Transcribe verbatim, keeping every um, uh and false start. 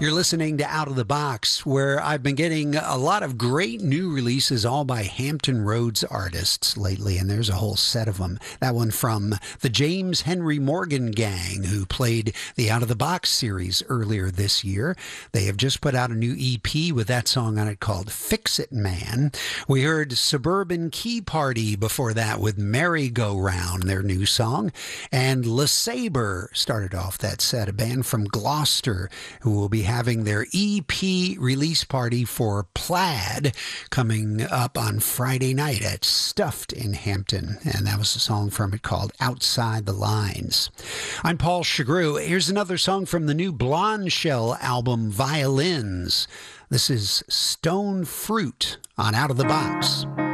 You're listening to Out of the Box, where I've been getting a lot of great new releases, all by Hampton Roads artists lately, and there's a whole set of them. That one from the James Henry Morgan Gang, who played the Out of the Box series earlier this year. They have just put out a new E P with that song on it called Fix It Man. We heard Suburban Key Party before that with Merry-Go-Round, their new song. And LeSabre started off that set, a band from Gloucester who will be having their E P release party for Plaid coming up on Friday night at Stuffed in Hampton. And that was a song from it called Outside the Lines. I'm Paul Chagru. Here's another song from the new Blonde Shell album, Violins. This is Stone Fruit on Out of the Box.